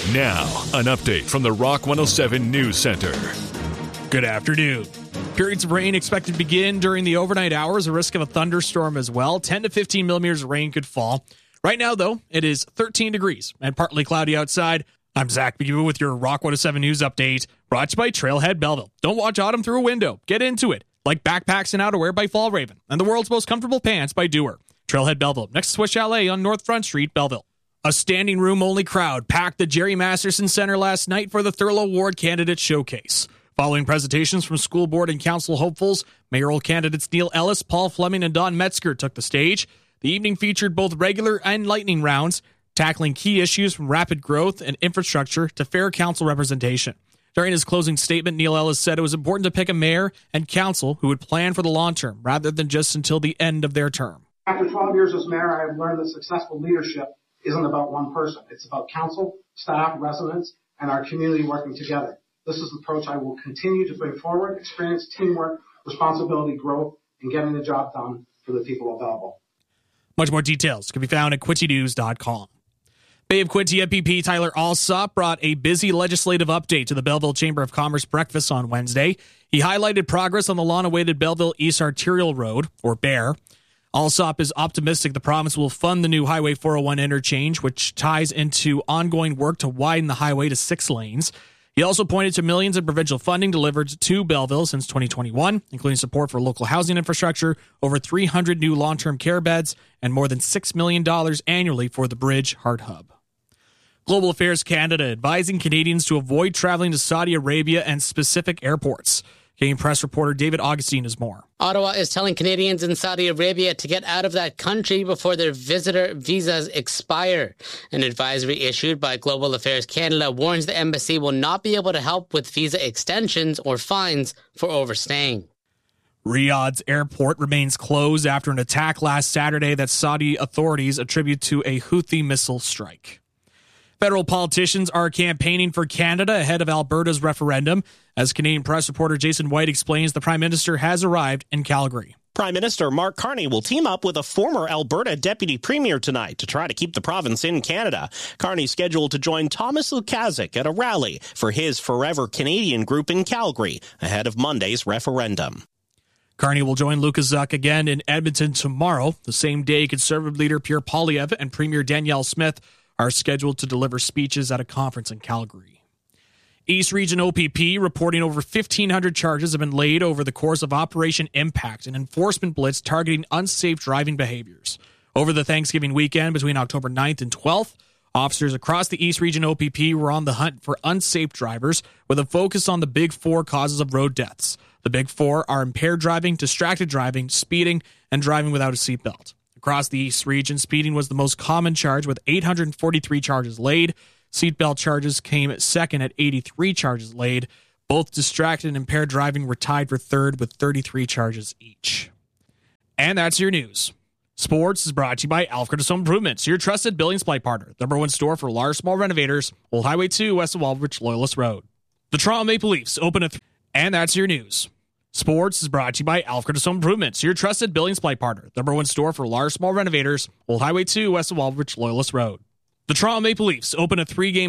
Now, an update from the Rock 107 News Center. Good afternoon. Periods of rain expected to begin during the overnight hours, a risk of a thunderstorm as well. 10 to 15 millimeters of rain could fall. Right now, though, it is 13 degrees and partly cloudy outside. I'm Zach Begiva with your Rock 107 News Update, brought to you by Trailhead Belleville. Don't watch autumn through a window. Get into it, like backpacks and outerwear by Fall Raven, and the world's most comfortable pants by Doer. Trailhead Belleville, next to Swiss Chalet on North Front Street, Belleville. A standing room only crowd packed the Jerry Masterson Center last night for the Thurlow Award Candidate Showcase. Following presentations from school board and council hopefuls, mayoral candidates Neil Ellis, Paul Fleming, and Don Metzger took the stage. The evening featured both regular and lightning rounds, tackling key issues from rapid growth and infrastructure to fair council representation. During his closing statement, Neil Ellis said it was important to pick a mayor and council who would plan for the long term rather than just until the end of their term. After 12 years as mayor, I have learned that successful leadership isn't about one person. It's about council, staff, residents, and our community working together. This is the approach I will continue to bring forward: experience, teamwork, responsibility, growth, and getting the job done for the people of Belleville. Much more details can be found at quintynews.com. Bay of Quinte MPP Tyler Alsop brought a busy legislative update to the Belleville Chamber of Commerce breakfast on Wednesday. He highlighted progress on the long-awaited Belleville East Arterial Road, or BEAR. Alsop is optimistic the province will fund the new Highway 401 interchange, which ties into ongoing work to widen the highway to 6 lanes. He also pointed to millions in provincial funding delivered to Belleville since 2021, including support for local housing infrastructure, over 300 new long-term care beds, and more than $6 million annually for the Bridge Heart Hub. Global Affairs Canada advising Canadians to avoid traveling to Saudi Arabia and specific airports. Canadian Press reporter David Augustine has more. Ottawa is telling Canadians in Saudi Arabia to get out of that country before their visitor visas expire. An advisory issued by Global Affairs Canada warns the embassy will not be able to help with visa extensions or fines for overstaying. Riyadh's airport remains closed after an attack last Saturday that Saudi authorities attribute to a Houthi missile strike. Federal politicians are campaigning for Canada ahead of Alberta's referendum. As Canadian Press reporter Jason White explains, the Prime Minister has arrived in Calgary. Prime Minister Mark Carney will team up with a former Alberta Deputy Premier tonight to try to keep the province in Canada. Carney's scheduled to join Thomas Lukaszuk at a rally for his Forever Canadian group in Calgary ahead of Monday's referendum. Carney will join Lukaszuk again in Edmonton tomorrow. The same day, Conservative leader Pierre Poilievre and Premier Danielle Smith are scheduled to deliver speeches at a conference in Calgary. East Region OPP reporting over 1,500 charges have been laid over the course of Operation Impact, an enforcement blitz targeting unsafe driving behaviors. Over the Thanksgiving weekend between October 9th and 12th, officers across the East Region OPP were on the hunt for unsafe drivers with a focus on the big 4 causes of road deaths. The big 4 are impaired driving, distracted driving, speeding, and driving without a seatbelt. Across the East Region, speeding was the most common charge with 843 charges laid. Seatbelt charges came second at 83 charges laid. Both distracted and impaired driving were tied for third with 33 charges each. And that's your news. Sports is brought to you by Alfred Home Improvements, your trusted building supply partner. The #1 store for large, small renovators. Old Highway 2, west of Walbridge, Loyalist Road. The Toronto Maple Leafs open and that's your news. Sports is brought to you by Alfred Home Improvements, your trusted building supply partner. The #1 store for large, small renovators. Old Highway 2, west of Walbridge, Loyalist Road. The Toronto Maple Leafs open a 3-game